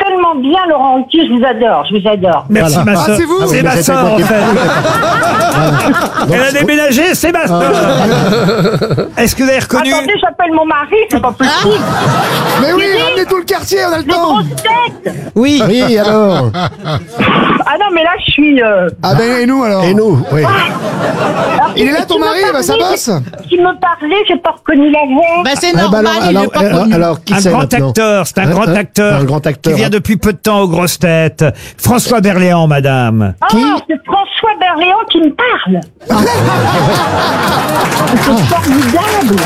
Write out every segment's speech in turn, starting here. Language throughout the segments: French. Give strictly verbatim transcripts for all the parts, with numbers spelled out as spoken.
tellement bien, Laurent Ruquier, je vous adore, je vous adore. Merci, Voilà. ma Ah, soeur. c'est vous C'est Oui, ma mais soeur, c'était en pas- fait. Donc, Elle a déménagé, c'est ma soeur. Est-ce que vous avez reconnu... Attendez, j'appelle mon mari, c'est pas possible. Mais oui, ramenez tout le quartier, on a le Les temps. grosses têtes. Oui. Oui, alors. Ah non, mais là, je suis... Euh... Ah ben, et nous alors? Et nous, oui. Alors, Il est là, ton qui me mari, bah, ça parlait, bosse. Qui me parlait, j'ai pas reconnu la voix. Bah, c'est Ah, normal, bah alors, il alors, est pas alors, connu. alors, qui Un c'est grand maintenant acteur, c'est un Hein, grand hein, acteur. un grand acteur. Qui vient depuis peu de temps aux grosses têtes. François Berléand, madame. Ah, c'est François Berléand qui me parle. C'est formidable.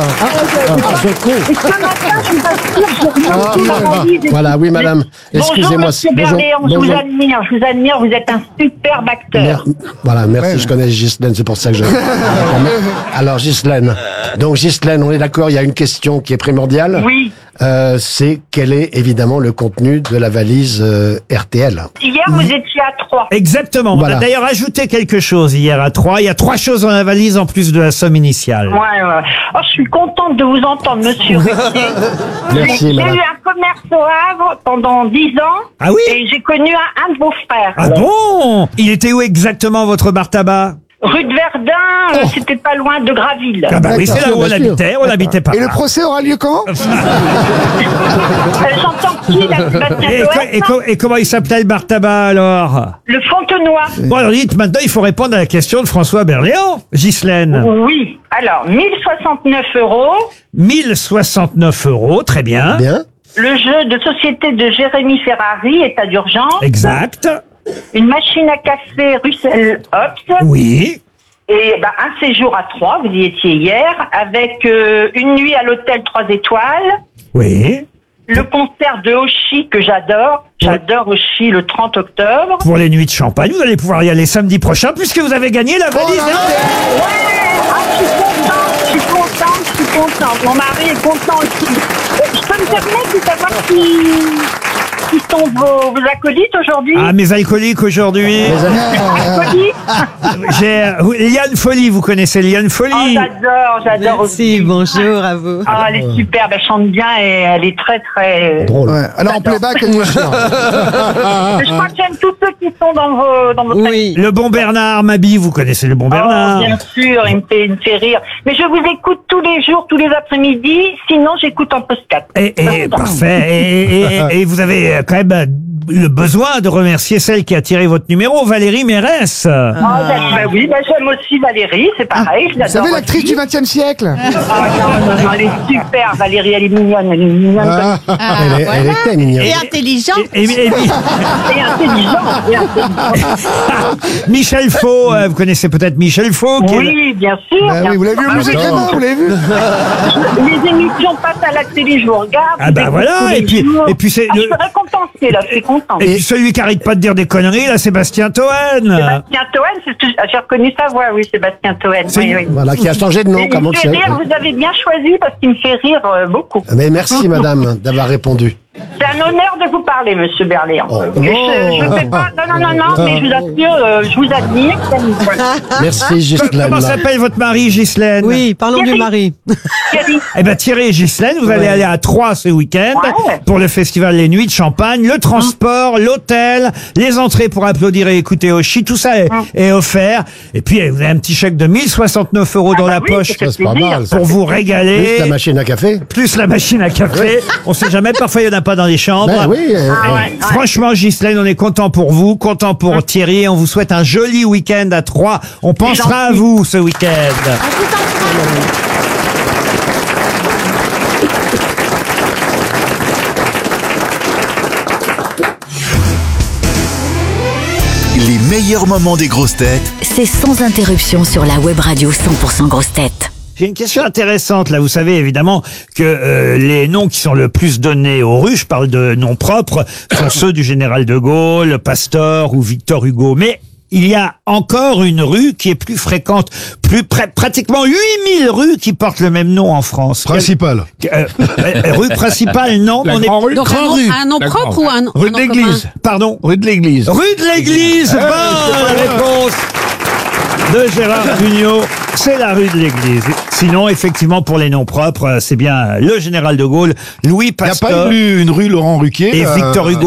Et ce matin, je vous assure, j'ai remonté la valise. et Voilà, tout. oui, madame. Bonjour, Excusez-moi. monsieur Bonjour, Berléand, je vous bonjour. admire, je vous admire, vous êtes un superbe acteur. Mer- Voilà, merci, Ouais. je connais Ghislaine, c'est pour ça que je... Alors, Ghislaine, donc Ghislaine, on est d'accord, il y a une question qui est primordiale. Oui. Euh, c'est quel est évidemment le contenu de la valise euh, R T L. Hier, vous étiez à trois. Exactement. Voilà. On a d'ailleurs ajouté quelque chose hier à trois. Il y a trois choses dans la valise en plus de la somme initiale. Ouais, ouais. Oh, je suis contente de vous entendre, monsieur Ruquier. Merci, J'ai madame. eu un commerce au Havre pendant dix ans. Ah oui? Et j'ai connu un, un de vos frères. Ah bon? Il était où exactement votre bar tabac? Rue de Verdun, euh, c'était pas loin de Graville. Ah bah oui, c'est là où on bien sûr. habitait. On habitait pas. Et le procès aura lieu quand? Euh, J'entends qui, la Sébastien Et, co- Toen, et co- et comment il s'appelait le bar tabac alors? Le Fontenoy. Bon alors dites, maintenant il faut répondre à la question de François Berléand, Ghislaine. Oui. Alors, mille soixante-neuf euros. mille soixante-neuf euros, très bien. Bien. Le jeu de société de Jérémy Ferrari, état d'urgence. Exact. Une machine à café Russell Hobbs. Oui. Et ben, un séjour à Troyes, vous y étiez hier, avec euh, une nuit à l'hôtel trois étoiles. Oui. Le concert de Oshi que j'adore. J'adore Oshi le trente octobre. Pour les nuits de champagne, vous allez pouvoir y aller samedi prochain puisque vous avez gagné la valise. Oh là là. R T L. Ouais, ah, je suis contente, je suis contente, je suis contente. Mon mari est content aussi. Je peux me permettre de savoir qui, qui sont vos, vos acolytes aujourd'hui? Ah, mes alcooliques aujourd'hui. Acolytes? J'ai euh, Liane Folly, vous connaissez Liane Oh, Folly? j'adore, j'adore aussi. Merci, bonjour à vous. Ah, elle est superbe, elle chante bien et elle est très très... Drôle. Ouais. Alors en playback, elle nous chante. Je crois que j'aime tous ceux qui sont dans vos, dans vos Oui. Le bon Bernard Mabi, vous connaissez le bon Oh, Bernard? bien sûr, il me, fait, il me fait rire. Mais je vous écoute tous les jours, tous les après-midi, sinon j'écoute en podcast. Et, et parfait. Et, et- et vous avez quand même le besoin de remercier celle qui a tiré votre numéro, Valérie Mérès. Ah, ben, ben oui, ben, j'aime aussi Valérie, c'est pareil, je Vous l'adore savez, l'actrice aussi. du vingtième siècle? Ah, non, non, non, elle est super, Valérie, elle est mignonne, elle est mignonne Ah. comme elle, est- elle était mignonne. Et intelligent. Et, et- et- et intelligente. et intelligente. Michel Faux, euh, vous connaissez peut-être Michel Faux. qui est le- Oui, bien sûr. Bah bien oui, vous l'avez vu au sûr. musée Grémin, vous l'avez vu? Les émissions passent à la télé, je vous regarde. Ah je bah l'écoute voilà, tous les et puis- jours. et puis c'est Ah, le- je suis récompensée, là, je suis contente. Et puis celui qui arrête pas de dire des conneries, là, Sébastien Toen. Sébastien Toen, c'est ce que j- j'ai reconnu sa voix, oui, Sébastien Toen. C'est- Oui, oui. Voilà, qui a changé de Et nom, il comme on me le fait sait. rire, vous avez bien choisi parce qu'il me fait rire euh, beaucoup. Mais merci, madame, d'avoir répondu. C'est un honneur de vous parler, monsieur Berléand. Oh. Et Je, je fais pas, non, non, non, non, mais je vous assure, euh, je vous admire. Voilà. Merci, Ghislaine. Comment s'appelle votre mari, Ghislaine? Oui, parlons du Thierry. mari. Thierry. Eh ben Thierry et Ghislaine, vous allez aller à Troyes ce week-end Ouais. pour le festival Les Nuits de Champagne, le transport, l'hôtel, les entrées pour applaudir et écouter Oshi, tout ça est, est offert. Et puis vous avez un petit chèque de mille soixante-neuf euros dans Ah bah la oui, poche ça fait c'est pas plaisir, mal, ça pour fait vous plaisir. régaler. Plus la machine à café. Plus la machine à café. On sait jamais, parfois il n'y en a pas dans les chambres. Ben oui. euh, Ah ouais, ouais. Franchement, Ghislaine, on est content pour vous, content pour Thierry. On vous souhaite un joli week-end à Troyes. On pensera à gentil. vous ce week-end. Les meilleurs moments des grosses têtes C'est sans interruption sur la web radio cent pour cent grosses têtes. J'ai une question intéressante. Là, vous savez évidemment que euh, les noms qui sont le plus donnés aux rues, je parle de noms propres, sont ceux du général de Gaulle, Pasteur ou Victor Hugo. Mais il y a encore une rue qui est plus fréquente, plus près, pratiquement huit mille rues qui portent le même nom en France. Principal. Euh, euh, rue principale, non. La on est... Grand Rue. Donc un nom, un nom La propre Grand- ou un, Rue un de nom l'Église. commun? Pardon. Rue de l'Église. Rue de l'Église. Bonne réponse de Gérard Jugnot. C'est la rue de l'Église. Sinon, effectivement, pour les noms propres, c'est bien le général de Gaulle, Louis Il n'y a Pasteur pas une, une rue Laurent Ruquier et euh, Victor Hugo.